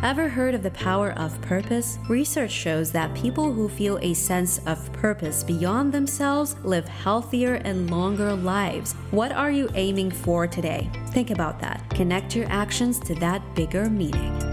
Ever heard of the power of purpose? Research shows that people who feel a sense of purpose beyond themselves live healthier and longer lives. What are you aiming for today? Think about that. Connect your actions to that bigger meaning.